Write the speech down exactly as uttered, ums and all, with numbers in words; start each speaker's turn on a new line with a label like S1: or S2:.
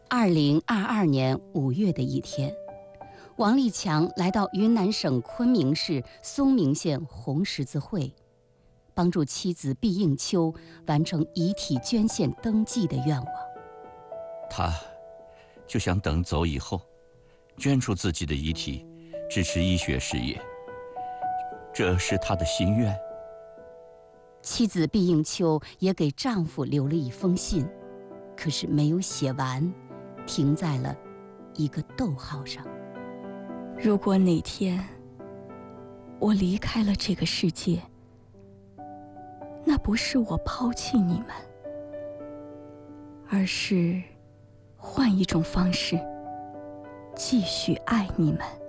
S1: 二零二二年五月的一天，王立强来到云南省昆明市松明县红十字会，帮助妻子毕应秋完成遗体捐献登记的愿望。
S2: 他就想等走以后，捐出自己的遗体，支持医学事业，这是他的心愿。
S1: 妻子毕应秋也给丈夫留了一封信，可是没有写完，停在了一个逗号上。
S3: 如果哪天我离开了这个世界，那不是我抛弃你们，而是换一种方式继续爱你们。